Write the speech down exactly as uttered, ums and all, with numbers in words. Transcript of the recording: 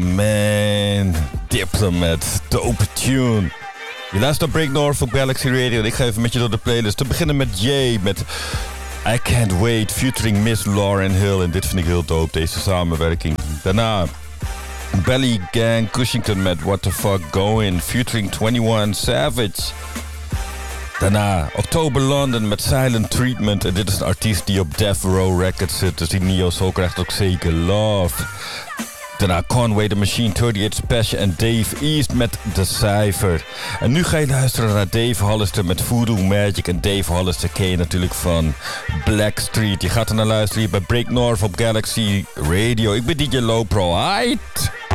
man. Diplomat, dope tune. Je luistert naar Break North op Galaxy Radio en ik ga even met je door de playlist. Te beginnen met Jay met I Can't Wait featuring Miss Lauryn Hill. En dit vind ik heel dope, deze samenwerking. Daarna Belly Gang Cushington met What the Fuck Going featuring twenty-one Savage. Daarna October London met Silent Treatment. En dit is een artiest die op Death Row Records zit. Dus die Neo Soul krijgt ook zeker love. Daarna Conway the Machine, thirty-eight Special en Dave East met The Cypher. En nu ga je luisteren naar Dave Hollister met Voodoo Magic. En Dave Hollister ken je natuurlijk van Blackstreet. Je gaat er naar luisteren hier bij Break North op Galaxy Radio. Ik ben D J Lopro. Aight!